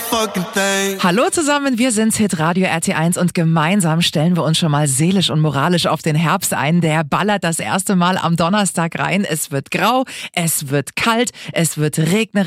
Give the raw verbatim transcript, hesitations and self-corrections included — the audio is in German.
fucking thing. Hallo zusammen, wir sind's Hitradio R T eins und gemeinsam stellen wir uns schon mal seelisch und moralisch auf den Herbst ein. Der ballert das erste Mal am Donnerstag rein. Es wird grau, es wird kalt, es wird regnerisch.